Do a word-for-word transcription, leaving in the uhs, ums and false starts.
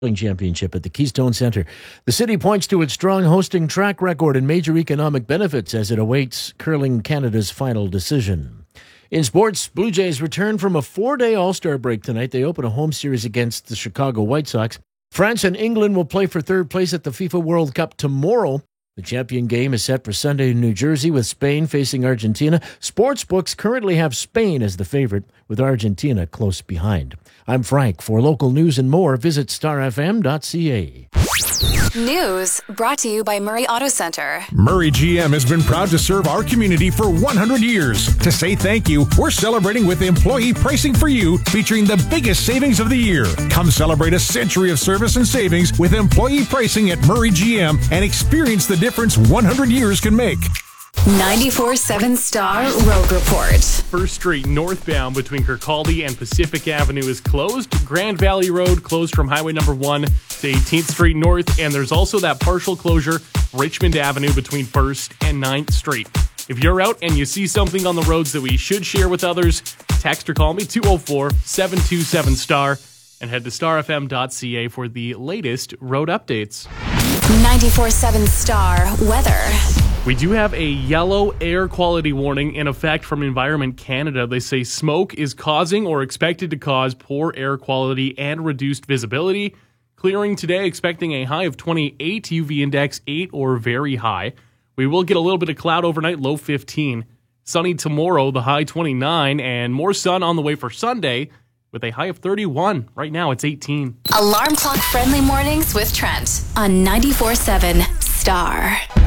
Championship at the Keystone Centre. The city points to its strong hosting track record and major economic benefits as it awaits Curling Canada's final decision. In sports, Blue Jays return from a four-day All-Star break tonight. They open a home series against the Chicago White Sox. France and England will play for third place at the FIFA World Cup tomorrow. The champion game is set for Sunday in New Jersey with Spain facing Argentina. Sportsbooks currently have Spain as the favorite, with Argentina close behind. I'm Frank. For local news and more, visit star f m dot c a. News brought to you by Murray Auto Center. Murray G M has been proud to serve our community for one hundred years. To say thank you, we're celebrating with Employee Pricing for You, featuring the biggest savings of the year. Come celebrate a century of service and savings with employee pricing at Murray G M and experience the difference one hundred years can make. ninety-four point seven Star Road Report. First Street northbound between Kirkcaldy and Pacific Avenue is closed. Grand Valley Road closed from Highway number one to eighteenth Street North, and there's also that partial closure, Richmond Avenue between first and ninth Street. If you're out and you see something on the roads that we should share with others, text or call me two oh four, seven two seven, STAR and head to star f m dot c a for the latest road updates. ninety-four point seven Star Weather. We do have a yellow air quality warning in effect from Environment Canada. They say smoke is causing or expected to cause poor air quality and reduced visibility. Clearing today, expecting a high of twenty-eight, U V index eight or very high. We will get a little bit of cloud overnight, low fifteen. Sunny tomorrow, the high twenty-nine, and more sun on the way for Sunday with a high of thirty-one. Right now, it's eighteen. Alarm clock friendly mornings with Trent on ninety-four point seven Star.